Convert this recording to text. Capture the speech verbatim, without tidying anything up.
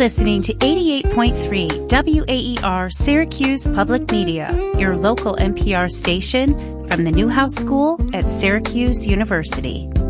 listening to eighty-eight point three W A E R Syracuse Public Media, your local N P R station from the Newhouse School at Syracuse University.